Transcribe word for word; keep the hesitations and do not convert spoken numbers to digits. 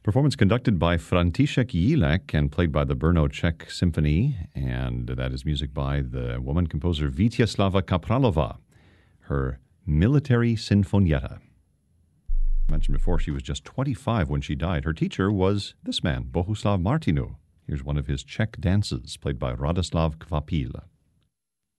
Performance conducted by František Jílek and played by the Brno Czech Symphony, and that is music by the woman composer Vítězslava Kapralova, her Military Sinfonietta. I mentioned before she was just twenty-five when she died. Her teacher was this man, Bohuslav Martinu. Here's one of his Czech dances, played by Radoslav Kvapil.